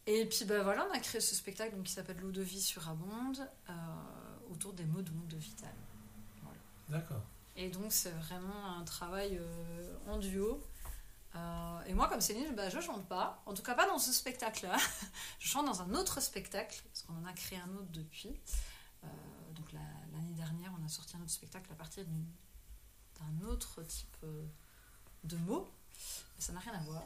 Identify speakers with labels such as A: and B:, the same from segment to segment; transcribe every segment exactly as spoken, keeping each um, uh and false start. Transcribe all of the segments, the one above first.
A: Et puis ben voilà, on a créé ce spectacle donc, qui s'appelle L'eau de vie surabonde euh, autour des mots de monde vital. Voilà.
B: D'accord.
A: Et donc c'est vraiment un travail euh, en duo. Euh, et moi comme Céline, bah, je chante pas, en tout cas pas dans ce spectacle-là. Je chante dans un autre spectacle, parce qu'on en a créé un autre depuis. Euh, donc la, l'année dernière, on a sorti un autre spectacle à partir d'une, d'un autre type euh, de mots. Mais ça n'a rien à voir.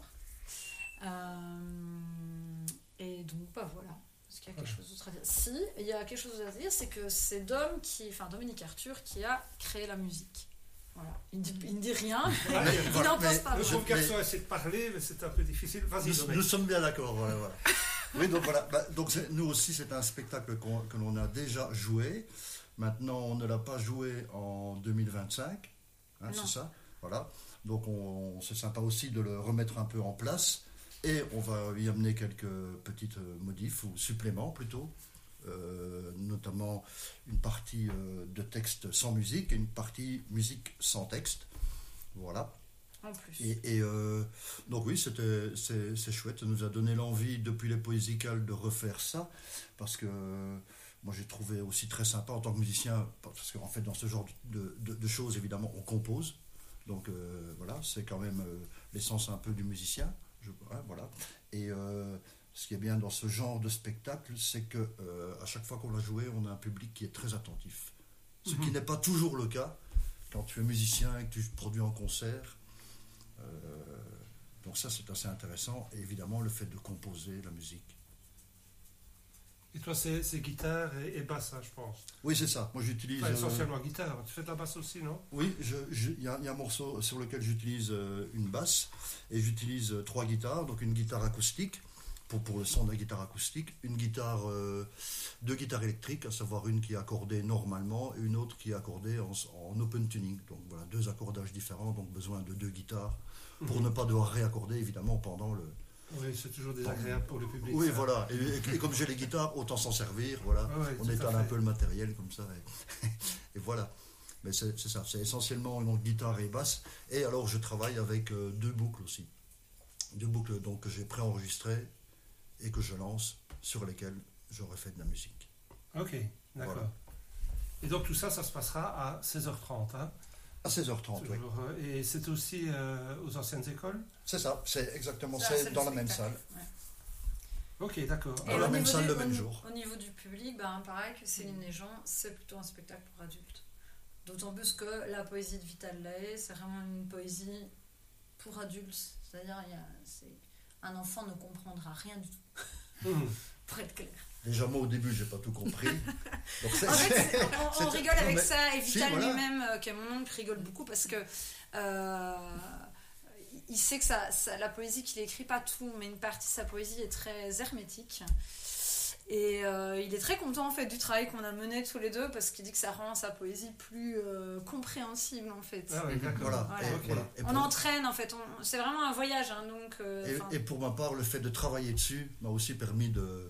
A: Euh, et donc bah voilà. Est-ce qu'il y a quelque ouais. chose d'autre à dire? Si, il y a quelque chose à dire, c'est que c'est Dom qui, enfin Dominique Arthur qui a créé la musique. Voilà. Il ne dit, il ne dit rien,
B: ah,
A: il, il n'en pense pas.
B: Le pauvre garçon essaie de parler, mais c'est un peu difficile. Vas-y,
C: nous, nous sommes bien d'accord. Voilà, voilà. Oui, donc voilà. Bah, donc c'est, nous aussi, c'est un spectacle qu'on, que l'on a déjà joué. Maintenant, on ne l'a pas joué en deux mille vingt-cinq. Hein, c'est ça. Voilà. Donc, on, c'est sympa aussi de le remettre un peu en place. Et on va y amener quelques petites modifs, ou suppléments plutôt, euh, notamment une partie euh, de texte sans musique et une partie musique sans texte. Voilà.
A: En plus.
C: Et, et euh, donc oui, c'était, c'est, c'est chouette. Ça nous a donné l'envie, depuis les Poésicales, de refaire ça. Parce que euh, moi, j'ai trouvé aussi très sympa en tant que musicien, parce qu'en fait, dans ce genre de, de, de choses, évidemment, on compose. Donc euh, voilà, c'est quand même euh, l'essence un peu du musicien. Je, hein, voilà. Et euh, ce qui est bien dans ce genre de spectacle, c'est que euh, à chaque fois qu'on l'a joué, on a un public qui est très attentif. Ce mm-hmm. qui n'est pas toujours le cas quand tu es musicien et que tu produis en concert. Euh, donc ça, c'est assez intéressant. Et évidemment, le fait de composer la musique.
B: Et toi, c'est, c'est guitare et, et basse, hein, je pense.
C: Oui, c'est ça. Moi, j'utilise...
B: Enfin, essentiellement euh, guitare. Tu fais de la basse aussi, non?
C: Oui, il je, y, y a un morceau sur lequel j'utilise euh, une basse. Et j'utilise euh, trois guitares. Donc, une guitare acoustique, pour, pour le son de la guitare acoustique. Une guitare... Euh, deux guitares électriques, à savoir une qui est accordée normalement et une autre qui est accordée en, en open tuning. Donc, voilà, deux accordages différents. Donc, besoin de deux guitares pour mmh. ne pas devoir réaccorder, évidemment, pendant le...
B: Oui, c'est toujours désagréable pour le public.
C: Oui,
B: ça.
C: voilà. Et, et, et comme j'ai les guitares, autant s'en servir. Voilà. Ah ouais, on étale un peu le matériel comme ça. Et, et voilà. Mais c'est, c'est ça. C'est essentiellement une guitare et basse. Et alors, je travaille avec euh, deux boucles aussi. Deux boucles donc, que j'ai préenregistrées et que je lance, sur lesquelles j'aurai fait de la musique.
B: Ok, d'accord. Voilà. Et donc, tout ça, ça se passera à seize heures trente, hein?
C: À seize heures trente, oui.
B: Et c'est aussi euh, aux anciennes écoles?
C: C'est ça, c'est exactement, ça, c'est, c'est dans la même salle.
B: Ouais. Ok, d'accord.
C: Et dans la même salle
A: du,
C: le même
A: au,
C: jour.
A: Au niveau du public, ben, pareil que Céline et Jean, c'est plutôt un spectacle pour adultes. D'autant plus que la poésie de Vital Lahaye, c'est vraiment une poésie pour adultes. C'est-à-dire, il y a, c'est, un enfant ne comprendra rien du tout. Mmh. Pour être clair.
C: Déjà, moi, au début, j'ai pas tout compris.
A: Donc, c'est, en fait, c'est, on, on rigole avec mais, ça, et Vital si, voilà. lui-même, euh, qui est mon oncle, rigole beaucoup parce que euh, il sait que ça, ça, la poésie qu'il écrit, pas tout, mais une partie de sa poésie est très hermétique. Et euh, il est très content en fait du travail qu'on a mené tous les deux parce qu'il dit que ça rend sa poésie plus euh, compréhensible en fait.
B: Ah oui, d'accord.
C: Voilà.
A: Voilà.
C: Et, okay. voilà. Et
A: on
C: pour...
A: entraîne en fait, on... c'est vraiment un voyage. Hein, donc, euh,
C: et, et pour ma part, le fait de travailler dessus m'a aussi permis de,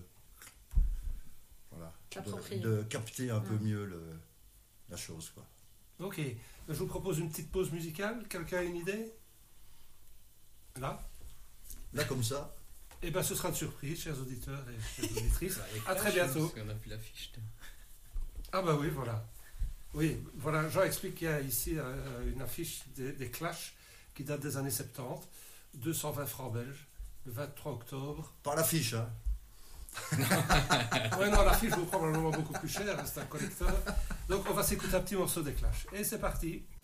C: voilà, de, de capter un mmh. peu mieux le, la chose, quoi.
B: Ok, je vous propose une petite pause musicale. Quelqu'un a une idée? Là
C: Là comme ça.
B: Eh bien, ce sera une surprise, chers auditeurs et chères auditrices. À très bientôt.
D: On a plus l'affiche.
B: Ah bah oui, voilà. Oui, voilà, Jean explique qu'il y a ici euh, une affiche des, des Clash qui date des années soixante-dix, deux cent vingt francs belges, le vingt-trois octobre.
C: Pas l'affiche, hein.
B: Ouais, non, l'affiche vaut probablement beaucoup plus cher, c'est un collecteur. Donc, on va s'écouter un petit morceau des Clash. Et c'est parti.